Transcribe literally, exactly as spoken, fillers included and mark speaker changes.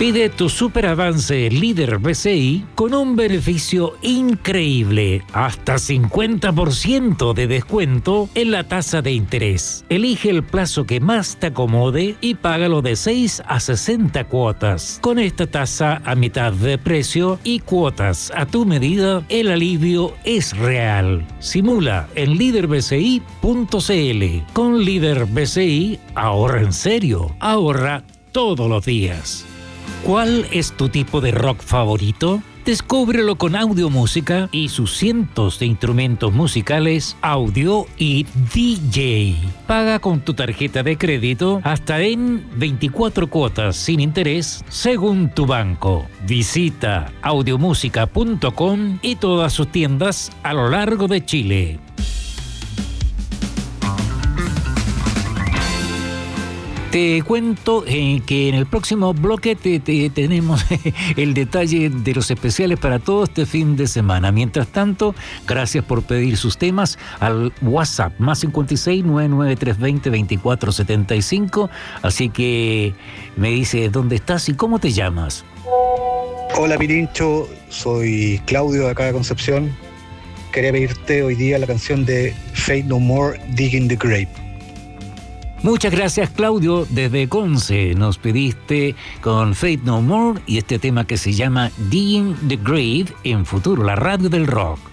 Speaker 1: Pide tu super avance líder B C I con un beneficio increíble, hasta cincuenta por ciento de descuento en la tasa de interés. Elige el plazo que más te acomode y págalo de seis a sesenta cuotas. Con esta tasa a mitad de precio y cuotas a tu medida, el alivio es real. Simula en líder b c i punto c l. Con Líder B C I, ahorra en serio. Ahorra todos los días. ¿Cuál es tu tipo de rock favorito? Descúbrelo con Audio Música y sus cientos de instrumentos musicales, audio y D J. Paga con tu tarjeta de crédito hasta en veinticuatro cuotas sin interés según tu banco. Visita audiomúsica punto com y todas sus tiendas a lo largo de Chile. Te cuento eh, que en el próximo bloque te, te, tenemos el detalle de los especiales para todo este fin de semana. Mientras tanto, gracias por pedir sus temas al WhatsApp, más cincuenta y seis, noventa y nueve, trescientos veinte, veinticuatro setenta y cinco. Así que me dices dónde estás y cómo te llamas.
Speaker 2: Hola Pirincho, soy Claudio de acá de Concepción. Quería pedirte hoy día la canción de Faith No More, Digging the Grave.
Speaker 1: Muchas gracias, Claudio. Desde Conce nos pediste con Faith No More y este tema que se llama Digging the Grave en Futuro, la radio del rock.